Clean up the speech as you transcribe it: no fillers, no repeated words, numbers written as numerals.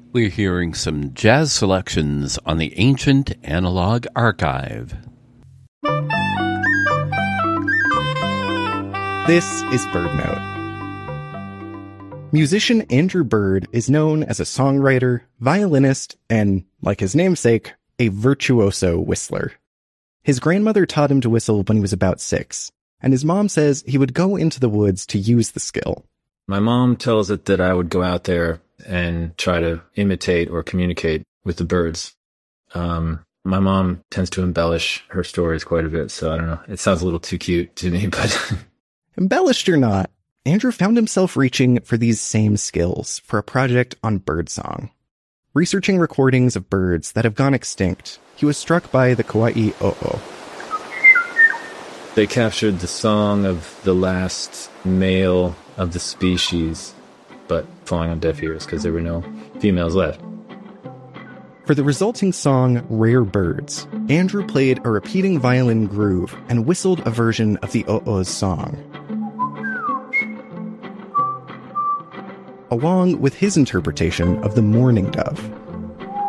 We're hearing some jazz selections on the Ancient Analog Archive. This is Bird Note. Musician Andrew Bird is known as a songwriter, violinist, and, like his namesake, a virtuoso whistler. His grandmother taught him to whistle when he was about 6, and his mom says he would go into the woods to use the skill. My mom tells it that I would go out there and try to imitate or communicate with the birds. My mom tends to embellish her stories quite a bit, so I don't know. It sounds a little too cute to me, but... Embellished or not, Andrew found himself reaching for these same skills for a project on birdsong. Researching recordings of birds that have gone extinct, he was struck by the Kauai o'o. They captured the song of the last male of the species, but falling on deaf ears because there were no females left. For the resulting song, Rare Birds, Andrew played a repeating violin groove and whistled a version of the o'o's song, along with his interpretation of the mourning dove.